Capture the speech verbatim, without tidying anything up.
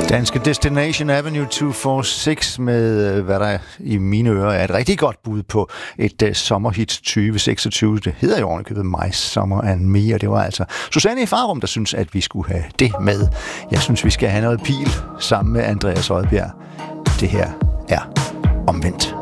Danske Destination Avenue to four six med, hvad der i mine ører er et rigtig godt bud på et uh, sommerhit tyve seksogtyve. Det hedder jo ovenikøbet My Summer and Me, og det var altså Susanne i Farum, der synes, at vi skulle have det med. Jeg synes, vi skal have noget pil sammen med Andreas Odbjerg. Det her er Omvendt.